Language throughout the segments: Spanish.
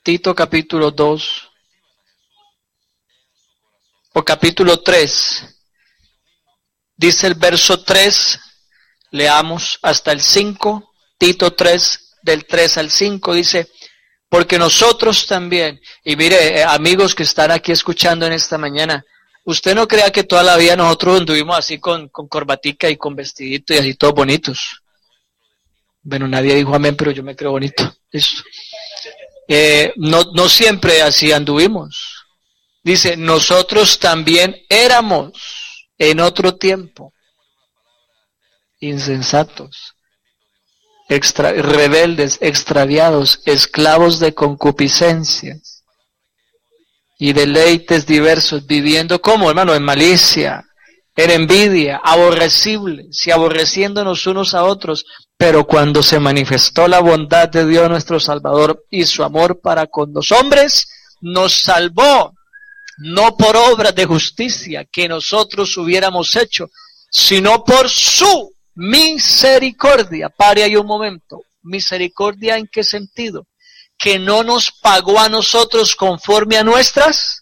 Tito capítulo 2 o capítulo 3. Dice el verso 3, leamos hasta el 5, Tito 3, del 3 al 5, dice, porque nosotros también, y mire, amigos que están aquí escuchando en esta mañana, usted no crea que toda la vida nosotros anduvimos así con corbatica y con vestidito y así todos bonitos. Bueno, nadie dijo amén, pero yo me creo bonito. Eso. No siempre así anduvimos. Dice, nosotros también éramos en otro tiempo insensatos, rebeldes, extraviados, esclavos de concupiscencias y deleites diversos, viviendo como, hermano, en malicia, en envidia, aborrecibles y aborreciéndonos unos a otros. Pero cuando se manifestó la bondad de Dios nuestro Salvador y su amor para con los hombres, nos salvó, no por obras de justicia que nosotros hubiéramos hecho, sino por su misericordia. Pare ahí un momento. ¿Misericordia en qué sentido? Que no nos pagó a nosotros conforme a nuestras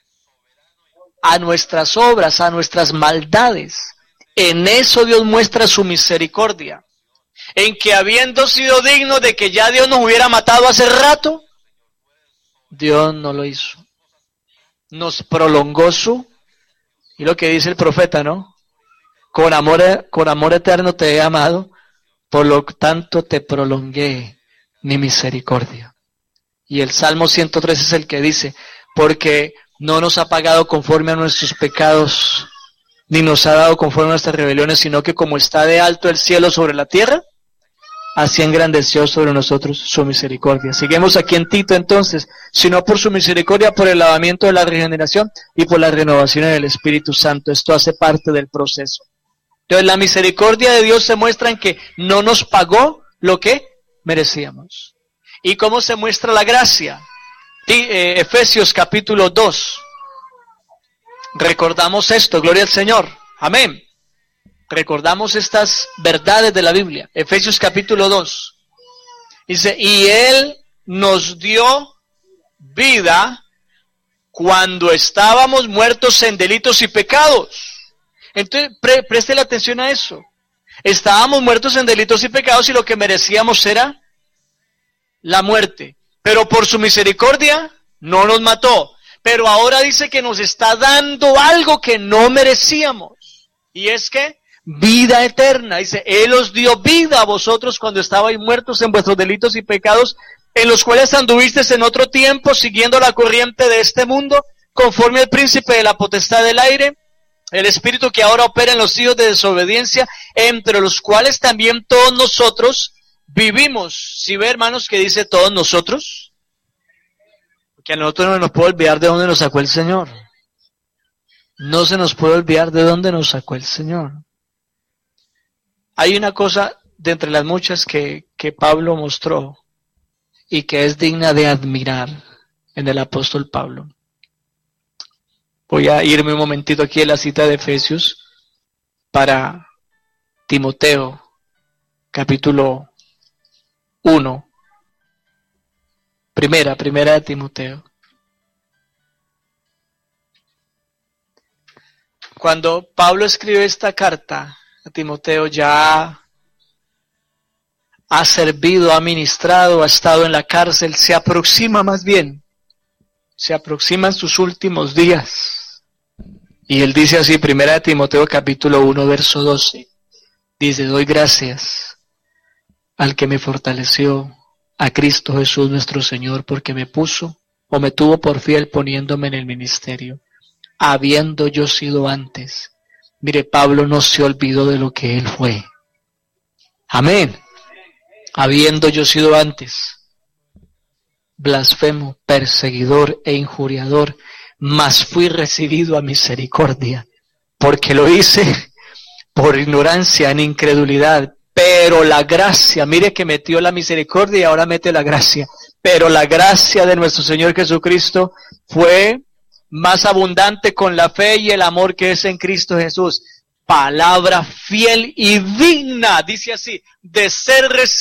obras, a nuestras maldades. En eso Dios muestra su misericordia. En que habiendo sido digno de que ya Dios nos hubiera matado hace rato, Dios no lo hizo. Nos prolongó y lo que dice el profeta, ¿no? Con amor eterno te he amado, por lo tanto te prolongué mi misericordia. Y el Salmo 103 es el que dice, porque no nos ha pagado conforme a nuestros pecados, ni nos ha dado conforme a nuestras rebeliones, sino que como está de alto el cielo sobre la tierra, así engrandeció sobre nosotros su misericordia. Seguimos aquí en Tito entonces, sino por su misericordia, por el lavamiento de la regeneración y por la renovación del Espíritu Santo. Esto hace parte del proceso. Entonces la misericordia de Dios se muestra en que no nos pagó lo que merecíamos. ¿Y cómo se muestra la gracia? Efesios capítulo 2. Recordamos esto, gloria al Señor. Amén. Recordamos estas verdades de la Biblia. Efesios capítulo 2. Dice, y Él nos dio vida cuando estábamos muertos en delitos y pecados. Entonces, preste la atención a eso. Estábamos muertos en delitos y pecados y lo que merecíamos era la muerte. Pero por su misericordia no nos mató. Pero ahora dice que nos está dando algo que no merecíamos. Y es que vida eterna. Dice, Él os dio vida a vosotros cuando estabais muertos en vuestros delitos y pecados, en los cuales anduvisteis en otro tiempo, siguiendo la corriente de este mundo, conforme al príncipe de la potestad del aire, el espíritu que ahora opera en los hijos de desobediencia, entre los cuales también todos nosotros vivimos. ¿Sí ve, hermanos, que dice todos nosotros? Porque a nosotros no nos puede olvidar de dónde nos sacó el Señor. No se nos puede olvidar de dónde nos sacó el Señor. Hay una cosa de entre las muchas que Pablo mostró y que es digna de admirar en el apóstol Pablo. Voy a irme un momentito aquí en la cita de Efesios para Timoteo, capítulo 1. Primera de Timoteo. Cuando Pablo escribe esta carta a Timoteo, ya ha servido, ha ministrado, ha estado en la cárcel, se aproximan sus últimos días. Y él dice así, primera de Timoteo capítulo 1, verso 12, dice, doy gracias al que me fortaleció, a Cristo Jesús nuestro Señor, porque me tuvo por fiel poniéndome en el ministerio, habiendo yo sido antes. Mire, Pablo no se olvidó de lo que él fue. Amén. Habiendo yo sido antes blasfemo, perseguidor e injuriador, mas fui recibido a misericordia, porque lo hice por ignorancia, en incredulidad, pero la gracia, mire que metió la misericordia y ahora mete la gracia, pero la gracia de nuestro Señor Jesucristo fue más abundante con la fe y el amor que es en Cristo Jesús. Palabra fiel y digna, dice así, de ser recibida